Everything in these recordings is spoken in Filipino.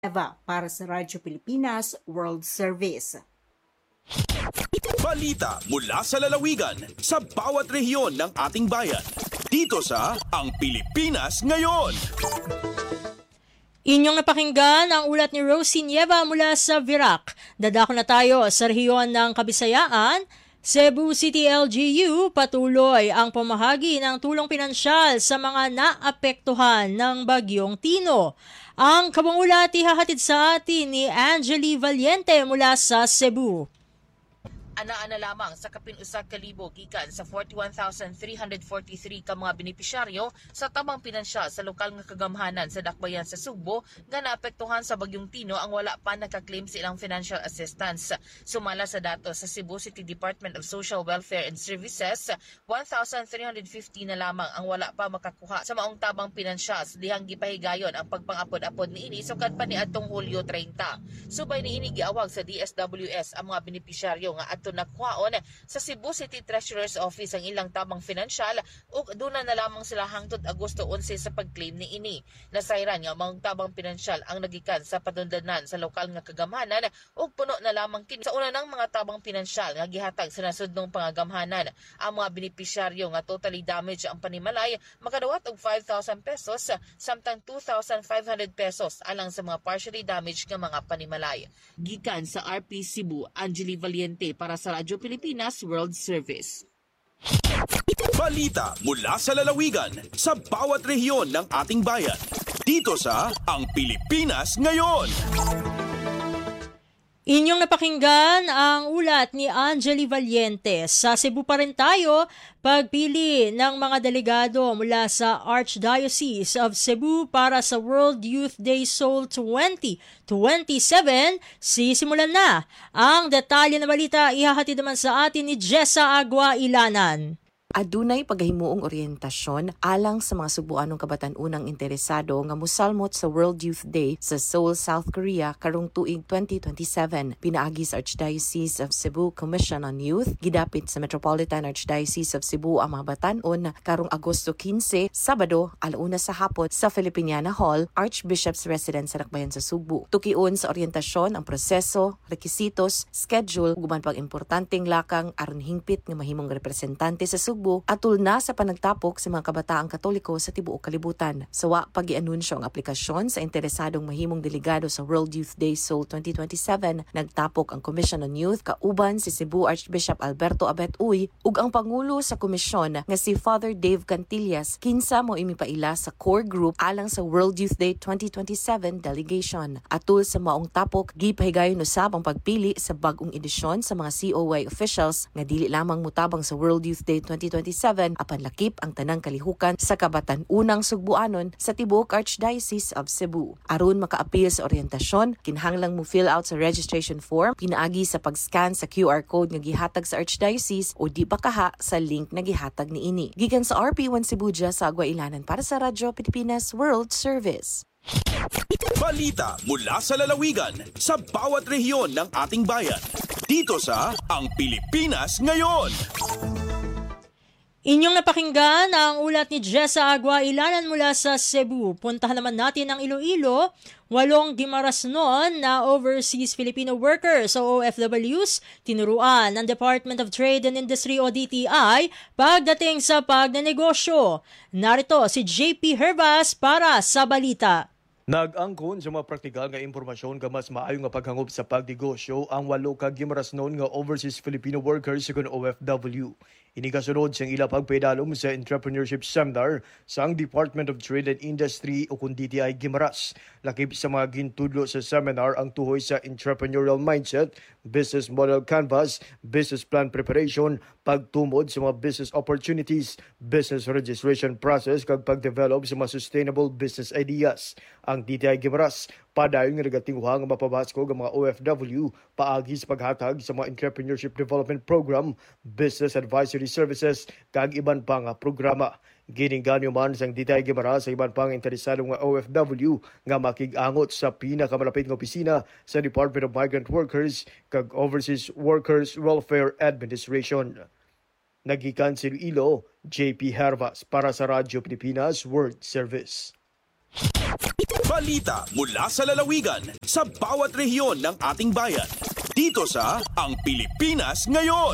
Eva para sa Radyo Pilipinas World Service. Balita mula sa lalawigan sa bawat rehiyon ng ating bayan. Dito sa Ang Pilipinas Ngayon. Inyong napakinggan ang ulat ni Rosie Nieva mula sa Virac. Dadako na tayo sa rehiyon ng Kabisayaan. Cebu City LGU patuloy ang pamahagi ng tulong pinansyal sa mga naapektuhan ng Bagyong Tino. Ang kabangulat ihahatid sa atin ni Angeli Valiente mula sa Cebu. Ana-ana lamang sa kapin-usa ka libo gikan sa 41,343 ka mga benepisyaryo sa tabang pinansyal sa lokal nga kagamhanan sa dakbayan sa Sugbo nga naapektuhan sa Bagyong Tino ang wala pa nakaklaim sa ilang financial assistance. Sumala sa datos sa Cebu City Department of Social Welfare and Services, 1,350 na lamang ang wala pa makakuha sa maong tabang pinansyal sa dihang gipahigayon ang pagpangapod-apod niini sukad pa niadtong Hulyo 30. Subay niini giawag sa DSWS ang mga benepisyaryo nga ato nakuhaon sa Cebu City Treasurer's Office ang ilang tabang financial ug duna na lamang sila hangtod Agosto 11 sa pag-claim ni ini. Nasayran nga mga tabang financial ang nagikan sa padundanan sa lokal nga kagamhanan ug puno na lamang kini sa una ng mga tabang financial nga gihatag sa nasudnong pangagamhanan. Ang mga benepisyaryo nga totally damage ang panimalay makadawat og 5,000 pesos samtang 2,500 pesos alang sa mga partially damaged nga mga panimalay. Gikan sa RP Cebu, Angeli Valiente para sa Radyo Pilipinas World Service. Balita mula sa lalawigan sa bawat rehiyon ng ating bayan. Dito sa Ang Pilipinas Ngayon. Inyong napakinggan ang ulat ni Angeli Valiente. Sa Cebu pa rin tayo, pagpili ng mga delegado mula sa Archdiocese of Cebu para sa World Youth Day Seoul 2027, sisimulan na. Ang detalye na balita ihahatid naman sa atin ni Jessa Agua Ilanan. Adunay paghimuong oryentasyon alang sa mga Subuanong kabatan-unang interesado nga mosalmot sa World Youth Day sa Seoul, South Korea karong tuig 2027. Pinaagi sa Archdiocese of Cebu Commission on Youth, gidapit sa Metropolitan Archdiocese of Cebu ang mga batan-on karong Agosto 15, Sabado, alauna sa hapon sa Filipiniana Hall, Archbishop's Residence sa Dakbayan sa Sugbo. Tukion sa oryentasyon ang proseso, rekisitos, schedule, guman pang importanteng lakang aron hingpit nga mahimong representante sa Sugbo atul na sa panagtapok sa mga kabataang Katoliko sa tibuok kalibutan. Sawa pag-ianunsyo ang aplikasyon sa interesadong mahimong delegado sa World Youth Day Seoul 2027, nagtapok ang Commission on Youth kauban si Cebu Archbishop Alberto Abet Uy ug ang pangulo sa komisyon nga si Father Dave Cantillas kinsa mo imipaila sa core group alang sa World Youth Day 2027 delegation. Atul sa maong tapok, gipahigayon usab ang pagpili sa bag-ong edisyon sa mga COY officials nga dili lamang mutabang sa World Youth Day 2027 apan lakip ang tanang kalihukan sa kabatan-unang Sugbuanon sa tibuok Archdiocese of Cebu. Aron makaapil sa oryentasyon, kinahanglang mo fill out sa registration form pinaagi sa pag-scan sa QR code nga gihatag sa Archdiocese o di pa kaha sa link na gihatag niini. Gikan sa RP1 Cebu sa Agua Ilanan para sa Radyo Pilipinas World Service. Balita mula sa lalawigan sa bawat rehiyon ng ating bayan. Dito sa Ang Pilipinas Ngayon. Inyong napakinggan ang ulat ni Jessa Agua Ilanan mula sa Cebu. Puntahan naman natin ang Iloilo. 8 Gimarasnon na overseas Filipino workers o OFWs tinuruan ng Department of Trade and Industry o DTI pagdating sa pagnenegosyo. Narito si JP Hervas para sa balita. Nag-angkon sa mga praktikal nga impormasyon nga mas maayo nga paghangop sa pagdigosyo ang 8 ka Gimarasnon nga overseas Filipino workers sa OFW. Inikasunod siyang ila pagpedalom sa entrepreneurship seminar sa ang Department of Trade and Industry o kung DTI Gimaras. Lakip sa mga gintudlo sa seminar ang tuhoy sa entrepreneurial mindset, business model canvas, business plan preparation, pagtumod sa mga business opportunities, business registration process kag pag-develop sa mga sustainable business ideas. Ang DTI Gimaras padayon nga nagatinguha nga mapabasko ang mga OFW paagi sa paghatag sa mga entrepreneurship development program, business advisory services kag iban pa nga programa. Gininganyo man sang DTI Gimaras sa iban pang interesadong nga OFW nga makig-angot sa pinakamalapit nga opisina sa Department of Migrant Workers kag Overseas Workers Welfare Administration. Nagikan si Iloilo, JP Hervas para sa Radyo Pilipinas World Service. Balita mula sa lalawigan sa bawat rehiyon ng ating bayan. Dito sa Ang Pilipinas Ngayon.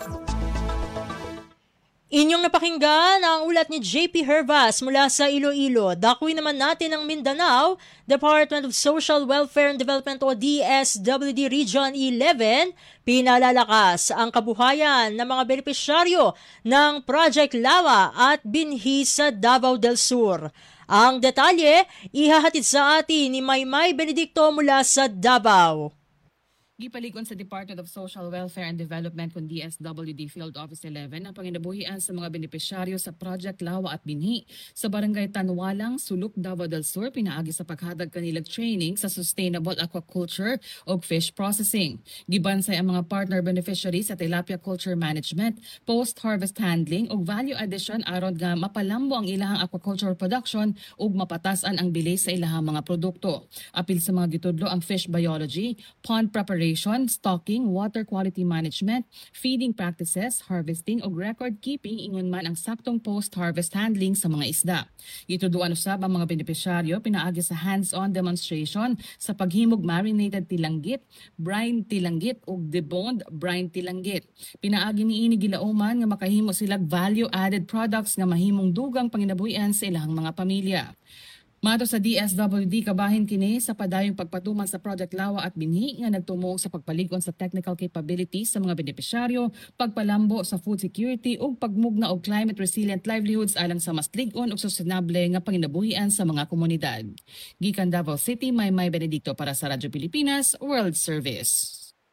Inyong napakinggan ang ulat ni JP Hervas mula sa Iloilo. Dakuin naman natin ang Mindanao, Department of Social Welfare and Development o DSWD Region 11, pinalalakas ang kabuhayan ng mga benepisyaryo ng Project Lawa at Binhi sa Davao del Sur. Ang detalye, ihahatid sa atin ni Maymay Benedicto mula sa Davao. Gipalikon sa Department of Social Welfare and Development kung DSWD Field Office 11 ang panginabuhian sa mga benepisyaryo sa Project Lawa at Binhi sa Barangay Tanwalang, Suluk, Davao del Sur pinaagi sa paghatag kanilang training sa sustainable aquaculture o fish processing. Gibansay ang mga partner beneficiaries sa tilapia culture management, post-harvest handling o value addition aron nga mapalambo ang ilahang aquaculture production ug mapatasan ang bilis sa ilahang mga produkto. Apil sa mga gitudlo ang fish biology, pond preparation, stocking, water quality management, feeding practices, harvesting o record keeping ingon man ang saktong post-harvest handling sa mga isda. Gituduan usab ang mga benepisyaryo pinaagi sa hands-on demonstration sa paghimog marinated tilanggit, brine tilanggit o deboned brine tilanggit. Pinaagi niini gilauman nga makahimo sila value-added products nga mahimong dugang panginabuhian sa ilahang mga pamilya. Mato sa DSWD, kabahin kini sa padayong pagpatuman sa Project Lawa at Binhi nga nagtumong sa pagpalig-on sa technical capabilities sa mga benepisyaryo, pagpalambo sa food security ug pagmugna og climate resilient livelihoods alang sa mas lig-on ug sustainable nga panginabuhian sa mga komunidad. Gikan Davao City, Maymay Benedicto para sa Radyo Pilipinas World Service.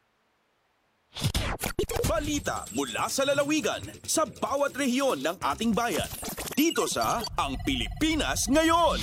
Balita mula sa lalawigan sa bawat rehiyon ng ating bayan. Dito sa Ang Pilipinas Ngayon.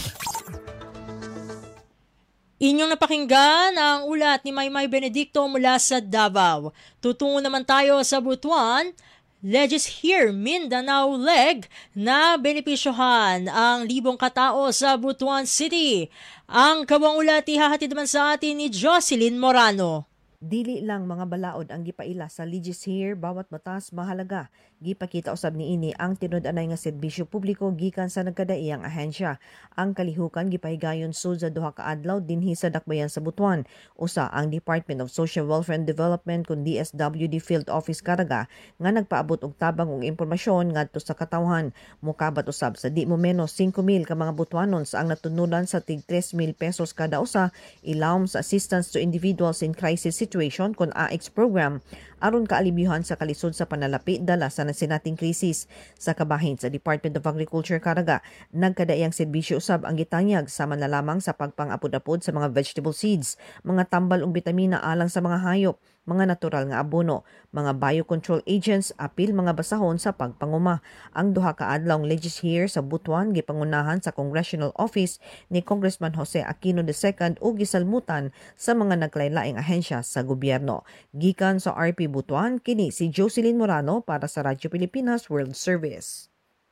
Inyong napakinggan ang ulat ni Maymay Benedicto mula sa Davao. Tutungo naman tayo sa Butuan. Legis Here Mindanao Leg na benepisyohan ang libong katao sa Butuan City. Ang kabang ulat ihahatid naman sa atin ni Jocelyn Morano. Dili lang mga balaod ang gipaila sa Legis Here, bawat batas mahalaga. Gipakita usab niini ang tinud-anay nga serbisyo publiko gikan sa nagkadaiyang ahensya. Ang kalihukan gipahigayon sud sa duha ka adlaw dinhi sa Dakbayan sa Butuan. Usa ang Department of Social Welfare and Development kun DSWD Field Office Caraga nga nagpaabot og tabang og impormasyon ngadto sa katawhan. Mukabat usab sa di mo menos 5,000 ka mga Butuanon sa ang natununan sa tig 3,000 pesos kada usa ilawom sa assistance to individuals in crisis situation kun AX program aron kaalibyuhan sa kalisod sa panalapi dala sa nasinating krisis. Sa kabahin sa Department of Agriculture Caraga, nagkadaiyang serbisyo usab ang gitanyag sama na lamang sa pagpangapod-apod sa mga vegetable seeds, mga tambal ug bitamina alang sa mga hayop, mga natural nga abono, mga biocontrol agents, apil mga basahon sa pagpanguma. Ang duha ka adlawng Legis Here sa Butuan gipangunahan sa Congressional Office ni Congressman Jose Aquino II ug gisalmutan sa mga naglaylaing ahensya sa gobyerno. Gikan sa RP Butuan, kini si Jocelyn Morano para sa Radyo Pilipinas World Service.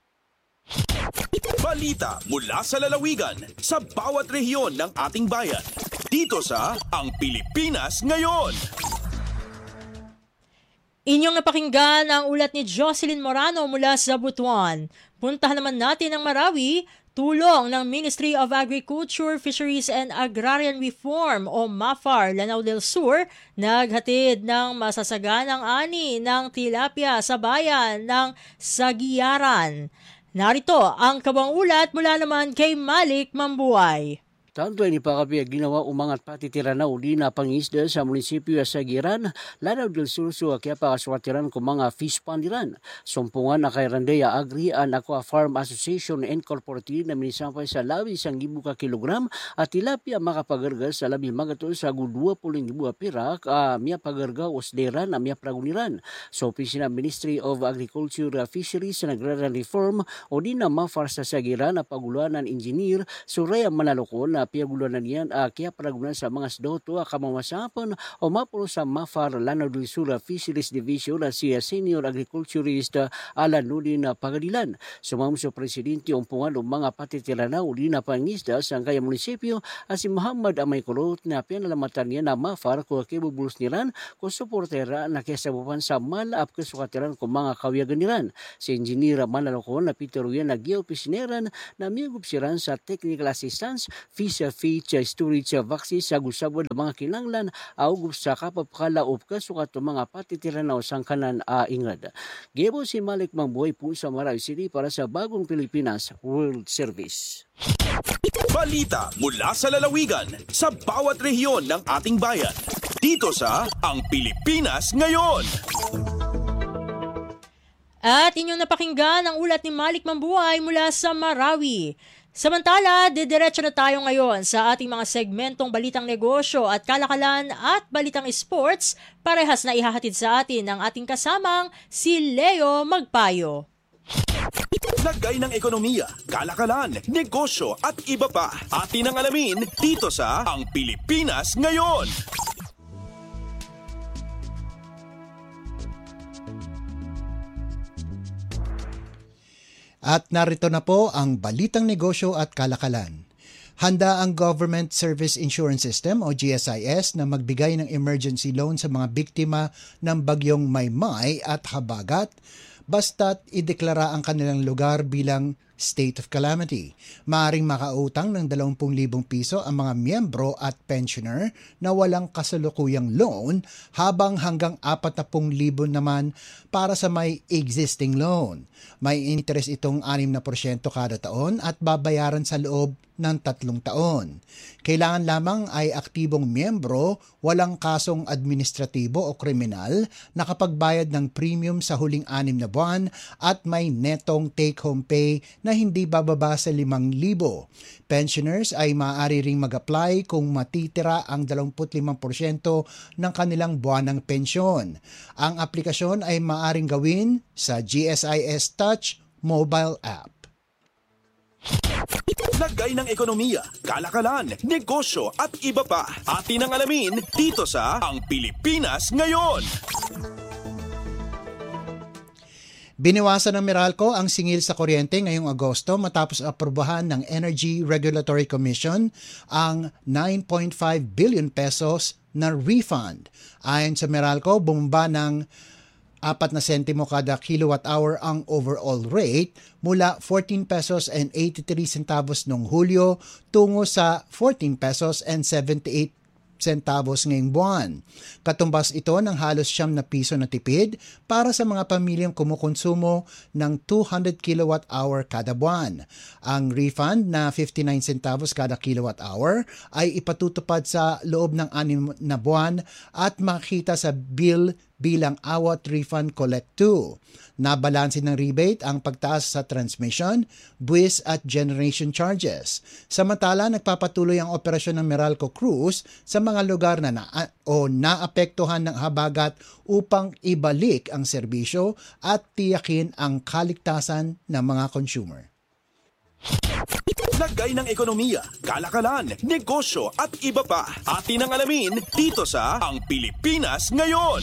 Balita mula sa lalawigan sa bawat rehiyon ng ating bayan. Dito sa Ang Pilipinas Ngayon. Inyong napakinggan ang ulat ni Jocelyn Morano mula sa Butuan. Puntahan naman natin ang Marawi. Tulong ng Ministry of Agriculture, Fisheries and Agrarian Reform o MAFAR, Lanao del Sur, naghatid ng masasaganang ani ng tilapia sa bayan ng Sagiaran. Narito ang kabang ulat mula naman kay Malik Mambuay. Tanto ni pakapiyag ginawa umangat patitira na uli na pangisda sa munisipyo sa Sagiaran, Lanao del Sur so kaya pakaswatiran ko mga fish pandiran. Sumpungan na kay Randeya Agri and Aqua Farm Association Incorporated na minisampay sa 11,000 ka kilogram at tilapia makapagarga sa labi magatol sa 20,000 pira miya pagarga osdera na miya praguniran. So opisina Ministry of Agriculture, Fisheries and Agrarian Reform o di na MAFAR sa Sagiaran na paguluan ng engineer Suraya Manalokon na piagulunan niyan kaya paragunan sa mga sdoto kamamasapon o mapulo sa MAFAR Lanao del Sur Fisheries Division na siya Senior Agriculturist Alan Nudin Pagadilan. Sumam sa Presidente umpungan o mga patitirana uli na pangisda sa kaya munisipyo si Muhammad Amay Kulot na pinalamatan niya na MAFAR kung kibubulos nilan kung suportera na kesabupan sa malap kesukatiran kung mga kawiyagan nilan. Si Engineer Manalokon na Peter Uyan na geopisineran na miyagupsiran sa technical assistance, fish sa feed sa storage sa vaccine sa gusabon ng mga kinanglan aug sa kapapakalaop kasukat mga patitiranaw sang kanan ingad. Gebo si Malik Mamboy po sa Marawi City para sa Bagong Pilipinas World Service. Balita mula sa lalawigan sa bawat rehiyon ng ating bayan. Dito sa Ang Pilipinas Ngayon. At inyong napakinggan ang ulat ni Malik Mambuhay mula sa Marawi. Samantala, didiretso na tayo ngayon sa ating mga segmentong Balitang Negosyo at Kalakalan at Balitang Sports. Parehas na ihahatid sa atin ng ating kasamang si Leo Magpayo. Lagay ng ekonomiya, kalakalan, negosyo at iba pa. Atin ang alamin dito sa Ang Pilipinas Ngayon. At narito na po ang Balitang Negosyo at Kalakalan. Handa ang Government Service Insurance System o GSIS na magbigay ng emergency loan sa mga biktima ng bagyong Maymay at Habagat basta't ideklara ang kanilang lugar bilang state of calamity. Maaring makautang ng 20,000 piso ang mga miyembro at pensioner na walang kasalukuyang loan habang hanggang 40,000 naman para sa may existing loan. May interest itong 6% kada taon at babayaran sa loob ng 3 taon. Kailangan lamang ay aktibong miyembro, walang kasong administratibo o kriminal, nakapagbayad ng premium sa huling 6 na buwan at may netong take-home pay na hindi bababa sa 5,000. Pensioners ay maaari ring mag-apply kung matitira ang 25% ng kanilang buwanang pensyon. Ang aplikasyon ay maaaring gawin sa GSIS Touch mobile app. Lagay ng ekonomiya, kalakalan, negosyo at iba pa. Atin ang alamin dito sa Ang Pilipinas Ngayon. Biniwasan ng Meralco ang singil sa kuryente ngayong Agosto matapos aprobahan ng Energy Regulatory Commission ang 9.5 billion pesos na refund. Ayon sa Meralco, bumaba ng 4 na sentimo kada kilowatt hour ang overall rate mula 14 pesos and 83 centavos noong Hulyo tungo sa 14 pesos and 78 centavos ngayong buwan. Katumbas ito ng halos 9 na piso na tipid para sa mga pamilyang kumukonsumo ng 200 kilowatt hour kada buwan. Ang refund na 59 centavos kada kilowatt hour ay ipatutupad sa loob ng 6 na buwan at makita sa bill bilang awat refund collect 2. Nabalansin ng rebate ang pagtaas sa transmission, buwis at generation charges. Samantala, nagpapatuloy ang operasyon ng Meralco Cruise sa mga lugar na naapektuhan ng habagat upang ibalik ang serbisyo at tiyakin ang kaligtasan ng mga consumer. Lagay ng ekonomiya, kalakalan, negosyo at iba pa. Atin ang alamin dito sa Ang Pilipinas Ngayon.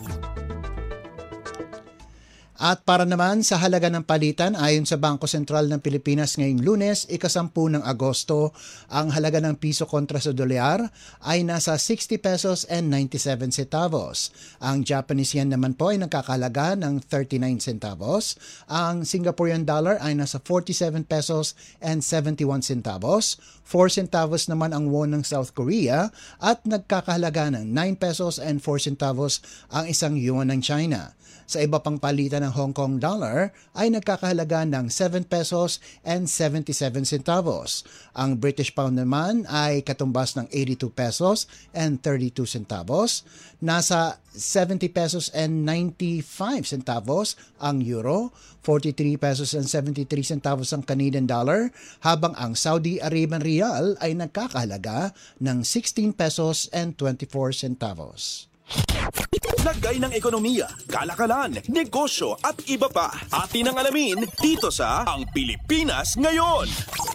At para naman sa halaga ng palitan, ayon sa Bangko Sentral ng Pilipinas ngayong Lunes, 10 ng Agosto, ang halaga ng piso kontra sa dolyar ay nasa 60 pesos and 97 centavos. Ang Japanese yen naman po ay nagkakahalaga ng 39 centavos. Ang Singaporean dollar ay nasa 47 pesos and 71 centavos. 4 centavos naman ang won ng South Korea at nagkakahalaga ng 9 pesos and 4 centavos ang isang yuan ng China. Sa iba pang palitan ng Hong Kong dollar ay nagkakahalaga ng 7 pesos and 77 centavos. Ang British pound naman ay katumbas ng 82 pesos and 32 centavos. Nasa 70 pesos and 95 centavos ang euro, 43 pesos and 73 centavos ang Canadian dollar, habang ang Saudi Arabian rial ay nagkakahalaga ng 16 pesos and 24 centavos. Lagay ng ekonomiya, kalakalan, negosyo at iba pa. Atin ang alamin dito sa Ang Pilipinas Ngayon.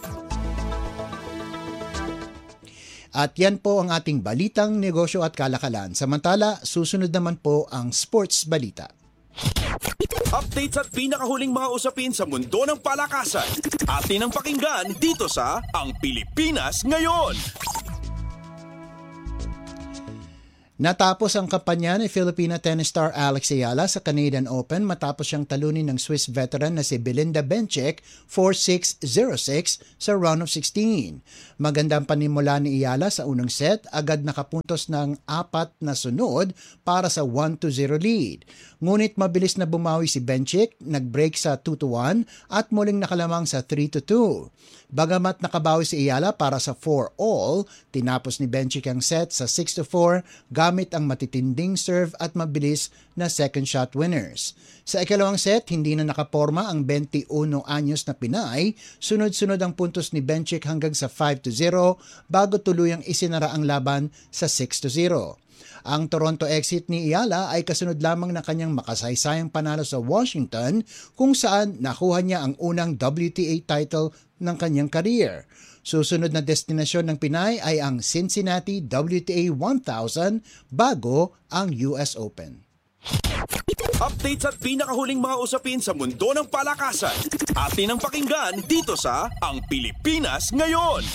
At yan po ang ating balitang negosyo at kalakalan. Samantala, susunod naman po ang sports balita. Updates at pinakahuling mga usapin sa mundo ng palakasan. Atin ang pakinggan dito sa Ang Pilipinas Ngayon. Natapos ang kampanya ni Filipina tennis star Alex Ayala sa Canadian Open matapos siyang talunin ng Swiss veteran na si Belinda Bencic 4-6, 0-6 sa round of 16. Magandang panimula ni Ayala sa unang set, agad nakapuntos ng 4 na sunod para sa 1-0 lead. Ngunit mabilis na bumawi si Bencic, nag-break sa 2-1 at muling nakalamang sa 3-2. Bagamat nakabawi si Ayala para sa 4-all, tinapos ni Bencic ang set sa 6-4 gamit ang matitinding serve at mabilis na second shot winners. Sa ikalawang set, hindi na nakaporma ang 21 anyos na Pinay, sunod-sunod ang puntos ni Bencic hanggang sa 5-0 bago tuluyang isinara ang laban sa 6-0. Ang Toronto exit ni Ayala ay kasunod lamang ng kanyang makasaysayang panalo sa Washington kung saan nakuha niya ang unang WTA title ng kanyang career. Susunod na destinasyon ng Pinay ay ang Cincinnati WTA 1000 bago ang US Open. Updates at pinakahuling mga usapin sa mundo ng palakasan. Atin ang pakinggan dito sa Ang Pilipinas Ngayon.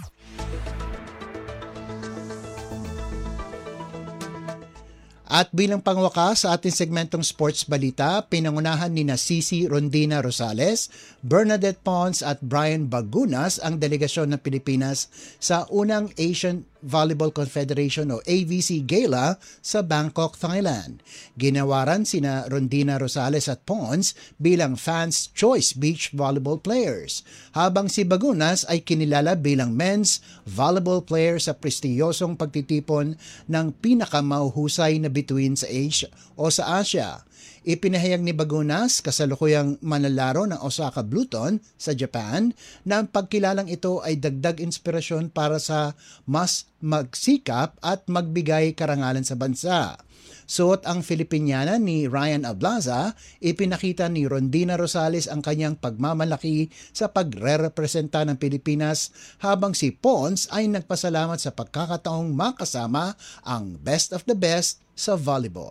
At bilang pangwakas sa ating segmentong sports balita, pinangunahan ni Cici Rondina Rosales, Bernadette Pons at Brian Bagunas ang delegasyon ng Pilipinas sa unang Asian Volleyball Confederation o AVC Gala sa Bangkok, Thailand. Ginawaran sina Rondina Rosales at Pons bilang Fans Choice Beach Volleyball Players, habang si Bagunas ay kinilala bilang Men's Volleyball Player sa prestiyosong pagtitipon ng pinakamahuhusay na bituin sa Asia o sa Asia. Ipinahayag ni Bagunas, kasalukuyang manlalaro ng Osaka Bluton sa Japan, na ang pagkilalang ito ay dagdag inspirasyon para sa mas magsikap at magbigay karangalan sa bansa. Suot ang Filipiniana ni Ryan Ablaza, ipinakita ni Rondina Rosales ang kanyang pagmamalaki sa pagre-representa ng Pilipinas, habang si Pons ay nagpasalamat sa pagkakataong makasama ang best of the best sa volleyball.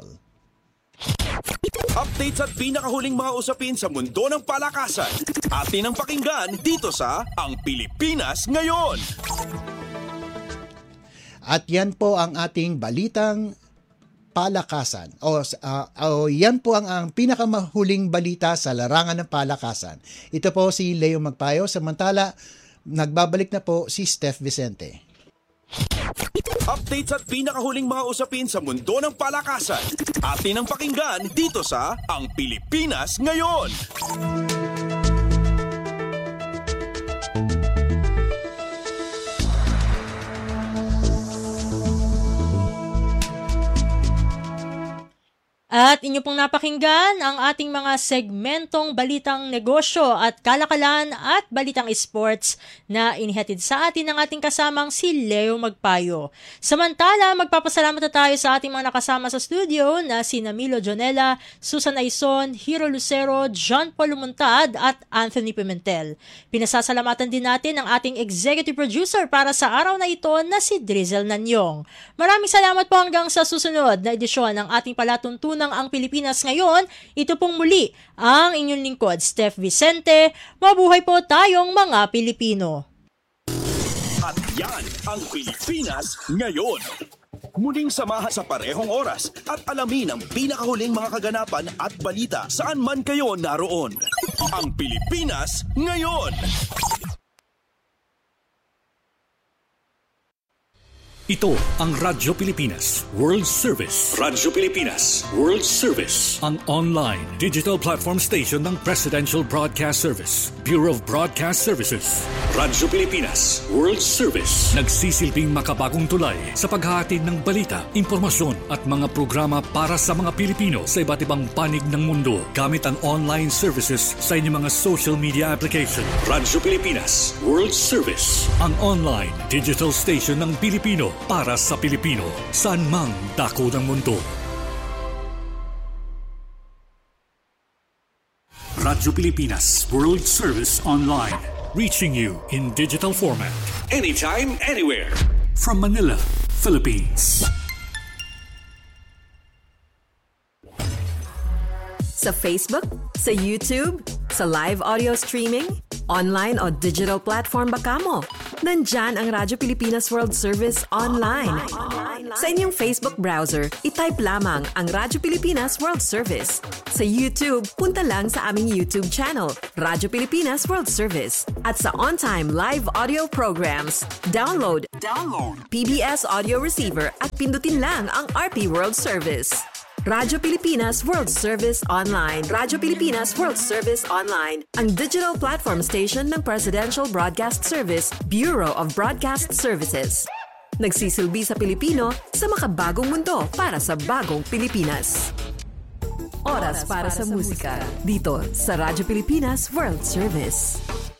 Updates at pinakahuling mga usapin sa mundo ng palakasan. Atin ang pakinggan dito sa Ang Pilipinas Ngayon. At yan po ang ating balitang palakasan. Yan po ang pinakamahuling balita sa larangan ng palakasan. Ito po si Leo Magpayo, samantala nagbabalik na po si Steph Vicente. Updates at pinakahuling mga usapin sa mundo ng palakasan. Atin ang pakinggan dito sa Ang Pilipinas Ngayon. At inyo pong napakinggan ang ating mga segmentong balitang negosyo at kalakalan at balitang sports na inihatid sa atin ng ating kasamang si Leo Magpayo. Samantala, magpapasalamat na tayo sa ating mga nakasama sa studio na si Milo Jonella, Susan Aison, Hiro Lucero, John Paul Lumontad at Anthony Pimentel. Pinasasalamatan din natin ang ating executive producer para sa araw na ito na si Drizzle Nanyong. Maraming salamat po hanggang sa susunod na edisyon ng ating palatuntunan Ang Pilipinas Ngayon. Ito pong muli ang inyong lingkod, Steph Vicente. Mabuhay po tayong mga Pilipino. At yan ang Pilipinas Ngayon. Muling samahan sa parehong oras at alamin ang pinakahuling mga kaganapan at balita saan man kayo naroon. Ang Pilipinas Ngayon. Ito ang Radyo Pilipinas World Service. Radyo Pilipinas World Service. Ang online digital platform station ng Presidential Broadcast Service, Bureau of Broadcast Services. Radyo Pilipinas World Service. Nagsisilbing makabagong tulay sa paghahatid ng balita, impormasyon at mga programa para sa mga Pilipino sa iba't ibang panig ng mundo gamit ang online services sa inyong mga social media application. Radyo Pilipinas World Service. Ang online digital station ng Pilipino para sa Pilipino, saan mang dako ng mundo. Radyo Pilipinas World Service Online. Reaching you in digital format. Anytime, anywhere. From Manila, Philippines. Sa Facebook, sa YouTube, sa live audio streaming, online o digital platform ba kamo? Nandyan ang Radyo Pilipinas World Service Online. Sa inyong Facebook browser, itype lamang ang Radyo Pilipinas World Service. Sa YouTube, punta lang sa aming YouTube channel, Radyo Pilipinas World Service. At sa on-time live audio programs, download PBS Audio Receiver at pindutin lang ang RP World Service. Radyo Pilipinas World Service Online. Radyo Pilipinas World Service Online, ang digital platform station ng Presidential Broadcast Service, Bureau of Broadcast Services. Nagsisilbi sa Pilipino sa makabagong mundo para sa bagong Pilipinas. Oras para sa musika dito sa Radyo Pilipinas World Service.